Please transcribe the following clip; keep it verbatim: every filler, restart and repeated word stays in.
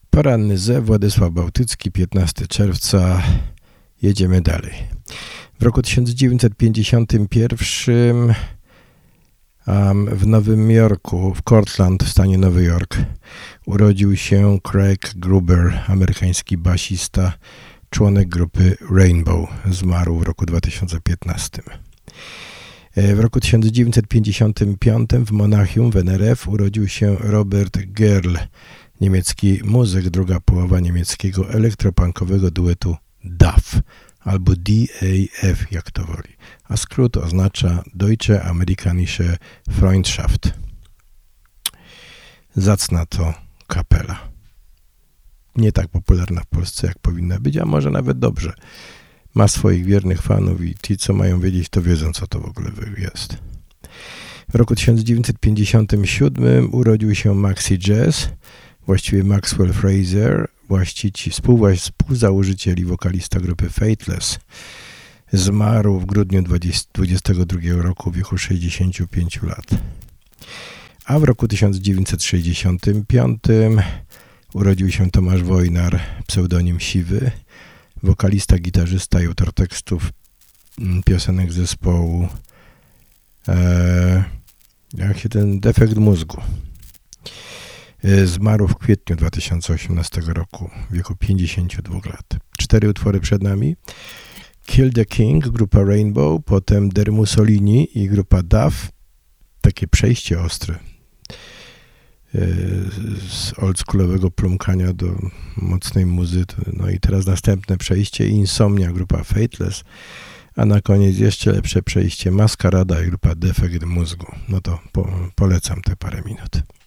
Poranny Z, Władysław Bałtycki, piętnastego czerwca. Jedziemy dalej. W roku tysiąc dziewięćset pięćdziesiątym pierwszym um, w Nowym Jorku, w Cortland w stanie Nowy Jork, urodził się Craig Gruber, amerykański basista, członek grupy Rainbow. Zmarł w roku dwa tysiące piętnastym. W roku tysiąc dziewięćset pięćdziesiątym piątym w Monachium w N R F urodził się Robert Gerl, niemiecki muzyk, druga połowa niemieckiego elektropunkowego duetu D A F, albo D A F, jak to woli, a skrót oznacza Deutsche Amerikanische Freundschaft. Zacna to kapela. Nie tak popularna w Polsce, jak powinna być, a może nawet dobrze. Ma swoich wiernych fanów i ci, co mają wiedzieć, to wiedzą, co to w ogóle jest. W roku tysiąc dziewięćset pięćdziesiątym siódmym urodził się Maxi Jazz, właściwie Maxwell Fraser, właściciel, współzałożyciel i wokalista grupy Fateless. Zmarł w grudniu dwudziestego drugiego roku w wieku sześćdziesięciu pięciu lat. A w roku tysiąc dziewięćset sześćdziesiątym piątym urodził się Tomasz Wojnar, pseudonim Siwy, wokalista, gitarzysta i autor tekstów piosenek zespołu e, jak się ten Defekt mózgu. Zmarł w kwietniu dwa tysiące osiemnastego roku w wieku pięćdziesięciu dwóch lat. Cztery utwory przed nami. Kill the King, grupa Rainbow, potem Der Mussolini i grupa D A F. Takie przejście ostre z oldschoolowego plumkania do mocnej muzy. No i teraz następne przejście Insomnia, grupa Fateless, a na koniec jeszcze lepsze przejście Maskarada i grupa Defekt mózgu. No to po, polecam te parę minut.